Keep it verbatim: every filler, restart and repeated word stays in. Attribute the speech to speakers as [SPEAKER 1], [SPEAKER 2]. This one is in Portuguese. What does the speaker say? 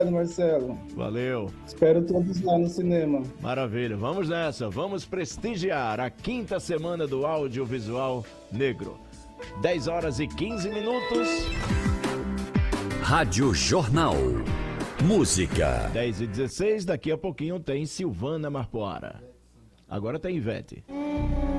[SPEAKER 1] Marcelo.
[SPEAKER 2] Valeu.
[SPEAKER 1] Espero todos lá no cinema.
[SPEAKER 2] Maravilha. Vamos nessa. Vamos prestigiar a quinta semana do audiovisual negro. dez horas e quinze minutos.
[SPEAKER 3] Rádio Jornal. Música.
[SPEAKER 2] dez e dezesseis. Daqui a pouquinho tem Silvana Marpoara. Agora tem Ivete.